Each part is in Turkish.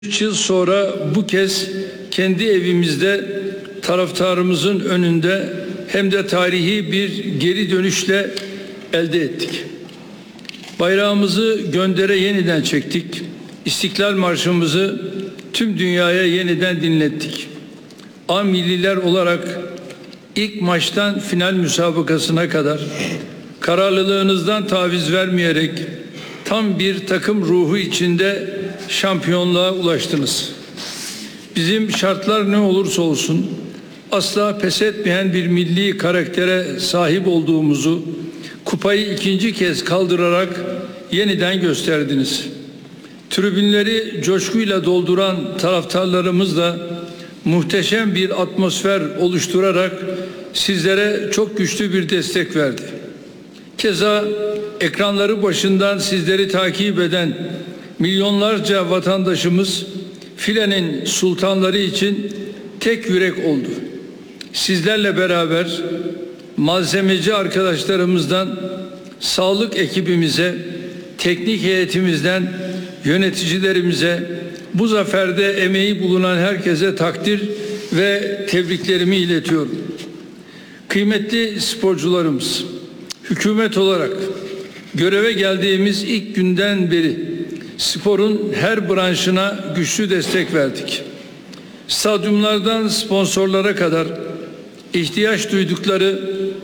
3 yıl sonra bu kez kendi evimizde taraftarımızın önünde hem de tarihi bir geri dönüşle elde ettik. Bayrağımızı göndere yeniden çektik. İstiklal Marşımızı tüm dünyaya yeniden dinlettik. A-milliler olarak ilk maçtan final müsabakasına kadar kararlılığınızdan taviz vermeyerek tam bir takım ruhu içinde şampiyonluğa ulaştınız. Bizim şartlar ne olursa olsun asla pes etmeyen bir milli karaktere sahip olduğumuzu kupayı ikinci kez kaldırarak yeniden gösterdiniz. Tribünleri coşkuyla dolduran taraftarlarımızla muhteşem bir atmosfer oluşturarak sizlere çok güçlü bir destek verdi. Keza ekranları başından sizleri takip eden milyonlarca vatandaşımız filenin sultanları için tek yürek oldu. Sizlerle beraber malzemeci arkadaşlarımızdan sağlık ekibimize, teknik heyetimizden yöneticilerimize, bu zaferde emeği bulunan herkese takdir ve tebriklerimi iletiyorum. Kıymetli sporcularımız, hükümet olarak göreve geldiğimiz ilk günden beri sporun her branşına güçlü destek verdik. Stadyumlardan sponsorlara kadar ihtiyaç duydukları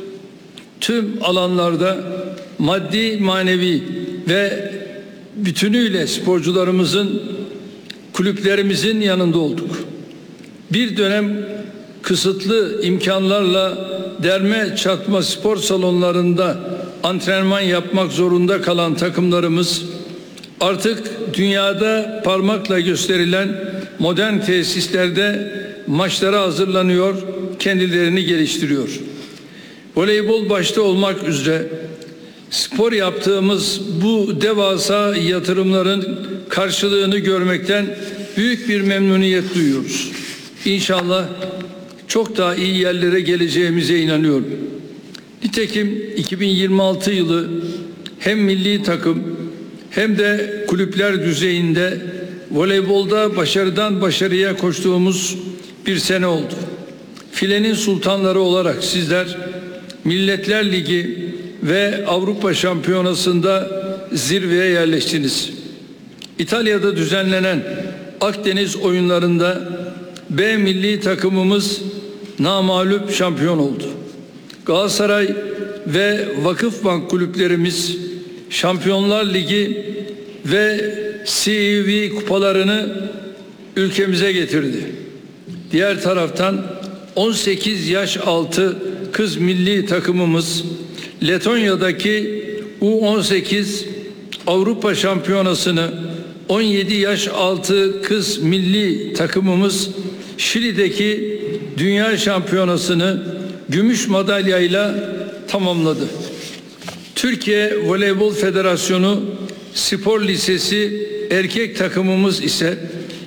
tüm alanlarda maddi, manevi ve bütünüyle sporcularımızın, kulüplerimizin yanında olduk. Bir dönem kısıtlı imkanlarla derme çatma spor salonlarında antrenman yapmak zorunda kalan takımlarımız artık dünyada parmakla gösterilen modern tesislerde maçlara hazırlanıyor, kendilerini geliştiriyor. Voleybol başta olmak üzere spor yaptığımız bu devasa yatırımların karşılığını görmekten büyük bir memnuniyet duyuyoruz. İnşallah çok daha iyi yerlere geleceğimize inanıyorum. Nitekim 2026 yılı hem milli takım hem de kulüpler düzeyinde voleybolda başarıdan başarıya koştuğumuz bir sene oldu. Filenin sultanları olarak sizler Milletler Ligi ve Avrupa Şampiyonası'nda zirveye yerleştiniz. İtalya'da düzenlenen Akdeniz oyunlarında B milli takımımız namağlup şampiyon oldu. Galatasaray ve Vakıfbank kulüplerimiz Şampiyonlar Ligi ve CEV kupalarını ülkemize getirdi. Diğer taraftan 18 yaş altı kız milli takımımız Letonya'daki U18 Avrupa Şampiyonası'nı, 17 yaş altı kız milli takımımız Şili'deki Dünya Şampiyonası'nı gümüş madalyayla tamamladı. Türkiye Voleybol Federasyonu Spor Lisesi erkek takımımız ise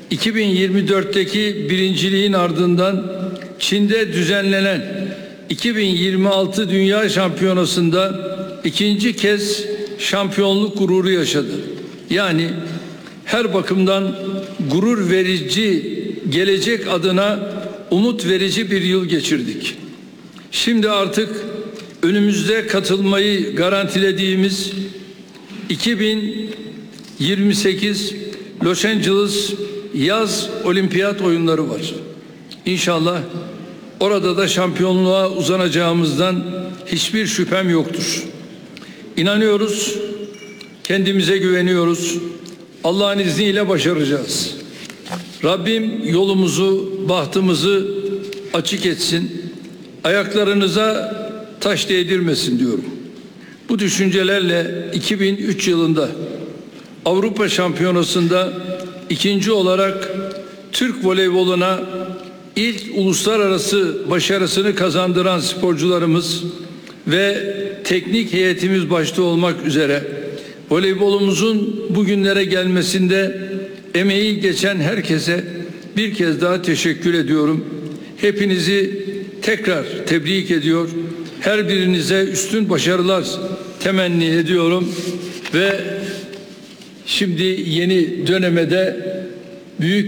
2024'teki birinciliğin ardından Çin'de düzenlenen 2026 Dünya Şampiyonası'nda ikinci kez şampiyonluk gururu yaşadı. Yani her bakımdan gurur verici, gelecek adına umut verici bir yıl geçirdik. Şimdi artık önümüzde katılmayı garantilediğimiz 2028 Los Angeles Yaz Olimpiyat Oyunları var. İnşallah orada da şampiyonluğa uzanacağımızdan hiçbir şüphem yoktur. İnanıyoruz, kendimize güveniyoruz. Allah'ın izniyle başaracağız. Rabbim yolumuzu, bahtımızı açık etsin. Ayaklarınıza taş değdirmesin diyorum. Bu düşüncelerle 2003 yılında Avrupa Şampiyonası'nda ikinci olarak Türk voleyboluna ilk uluslararası başarısını kazandıran sporcularımız ve teknik heyetimiz başta olmak üzere voleybolumuzun bugünlere gelmesinde emeği geçen herkese bir kez daha teşekkür ediyorum. Hepinizi tekrar tebrik ediyor. Her birinize üstün başarılar temenni ediyorum ve şimdi yeni döneme de büyük